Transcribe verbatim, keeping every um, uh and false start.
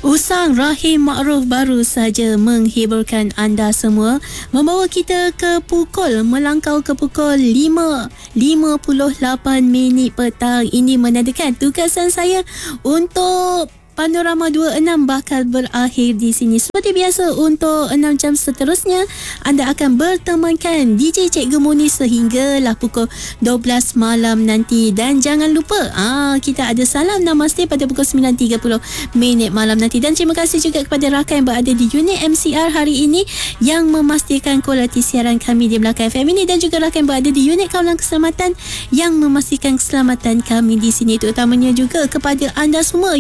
Usang Rahim Ma'ruf baru saja menghiburkan anda semua, membawa kita ke pukul, melangkau ke pukul lima lima puluh lapan minit petang. Ini menandakan tugasan saya untuk Panorama dua puluh enam bakal berakhir di sini. Seperti biasa, untuk enam jam seterusnya anda akan bertemankan D J Cikgu Muni sehinggalah pukul dua belas malam nanti. Dan jangan lupa, ah, kita ada Salam Namaste pada pukul sembilan tiga puluh minit malam nanti. Dan terima kasih juga kepada rakan yang berada di unit M C R hari ini yang memastikan kualiti siaran kami di belakang F M ini, dan juga rakan yang berada di unit kawalan keselamatan yang memastikan keselamatan kami di sini. Terutamanya juga kepada anda semua